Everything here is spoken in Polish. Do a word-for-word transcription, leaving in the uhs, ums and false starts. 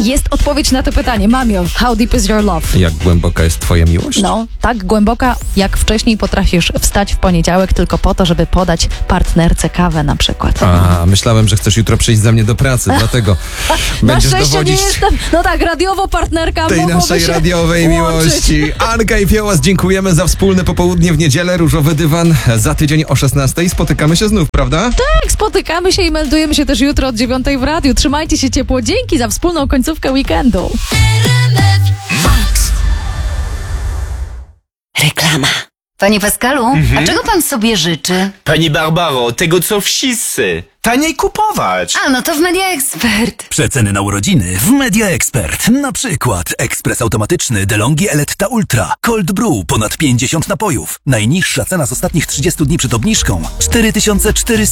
Jest odpowiedź na to pytanie. Mamio, how deep is your love? Jak głęboka jest twoja miłość? No, tak głęboka, jak wcześniej potrafisz wstać w poniedziałek tylko po to, żeby podać partnerce kawę na przykład. A, myślałem, że chcesz jutro przyjść za mnie do pracy, dlatego Na będziesz szczęście dowodzić nie jestem, no tak, radiowo partnerka tej mogłoby naszej się radiowej łączyć. miłości. Anka i Fiołas, dziękujemy za wspólne popołudnie w niedzielę. Różowy dywan za tydzień o szesnastej. Spotykamy się znów, prawda? Tak, spotykamy się i meldujemy się też jutro od dziewiątej w radiu. Trzymajcie się ciepło. Dzięki za wspólną końcówkę weekendu. Reklama. Panie Pascalu, a czego pan sobie życzy? Pani Barbaro, tego co wszyscy. Taniej kupować. A, no to w Media Expert. Przeceny na urodziny w Media Expert. Na przykład ekspres automatyczny DeLonghi Eletta Ultra, Cold Brew, ponad pięćdziesiąt napojów. Najniższa cena z ostatnich trzydziestu dni przed obniżką cztery tysiące czterysta